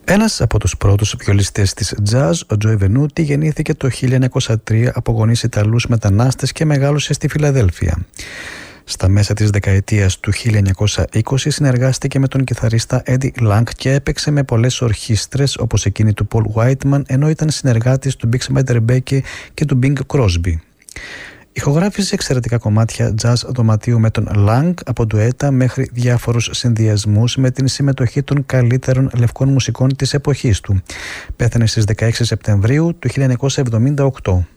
Ένας από τους πρώτους βιολιστές της jazz, ο Τζόι Βενούτι, γεννήθηκε το 1903 από γονείς Ιταλούς μετανάστες και μεγάλωσε στη Φιλαδέλφια. Στα μέσα της δεκαετίας του 1920 συνεργάστηκε με τον κιθαρίστα Eddie Lang και έπαιξε με πολλές ορχήστρες όπως εκείνη του Paul Whiteman, ενώ ήταν συνεργάτης του Bix Beiderbecke και του Bing Crosby. Ηχογράφησε εξαιρετικά κομμάτια jazz δωματίου με τον Lang, από ντουέτα μέχρι διάφορους συνδυασμούς με την συμμετοχή των καλύτερων λευκών μουσικών της εποχής του. Πέθανε στις 16 Σεπτεμβρίου του 1978.